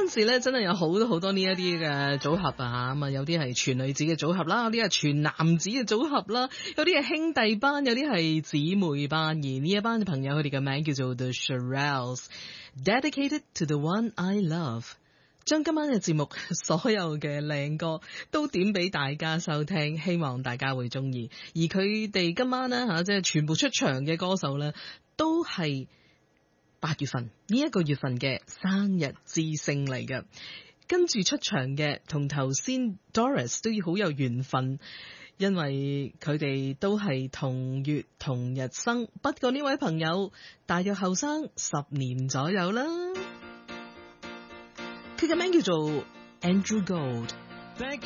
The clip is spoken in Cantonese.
陣時咧真係有好多呢一啲嘅組合啊，咁啊有啲係全女子嘅組合啦，有啲係全男子嘅組合啦，有啲係兄弟班，有啲係姊妹班，而呢一班嘅朋友佢哋嘅名叫做 The Shirelles，Dedicated to the one I love。將今晚嘅節目所有嘅靚歌都點俾大家收聽，希望大家會中意。而佢哋今晚呢，即係全部出場嘅歌手呢，都係8月份呢一個月份嘅生日之星嚟嘅。跟住出場嘅同頭先 Doris 都要好有緣分，因為佢哋都係同月同日生。不過呢位朋友大約後生10年左右啦。佢嘅名叫做 Andrew Gold。